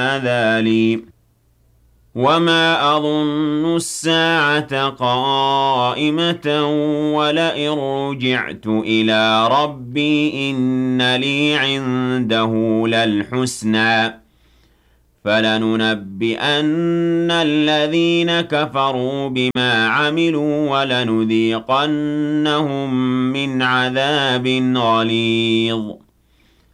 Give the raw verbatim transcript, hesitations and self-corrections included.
هَٰذَا لِي وَمَا أَظُنُّ السَّاعَةَ قَائِمَةً وَلَئِن رُّجِعْتُ إِلَىٰ رَبِّي إِنَّ لِي عِندَهُ لَلْحُسْنَىٰ فَلَنُنَبِّئَنَّ الَّذِينَ كَفَرُوا بِمَا عَمِلُوا وَلَنُذِيقَنَّهُم مِّنْ عَذَابٍ غَلِيظٍ